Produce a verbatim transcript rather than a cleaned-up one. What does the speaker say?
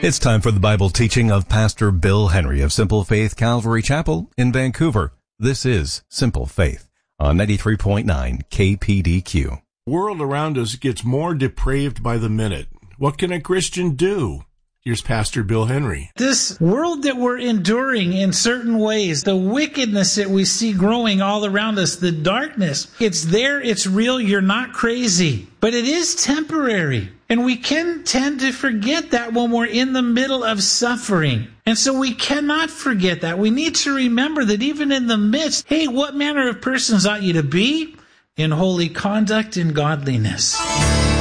It's time for the Bible teaching of Pastor Bill Henry of Simple Faith Calvary Chapel in Vancouver. This is Simple Faith on ninety-three point nine K P D Q. The world around us gets more depraved by the minute. What can a Christian do? Here's Pastor Bill Henry. This world that we're enduring in certain ways, the wickedness that we see growing all around us, the darkness, it's there, it's real, you're not crazy. But it is temporary. And we can tend to forget that when we're in the middle of suffering. And so we cannot forget that. We need to remember that even in the midst, hey, what manner of persons ought you to be? In holy conduct and godliness.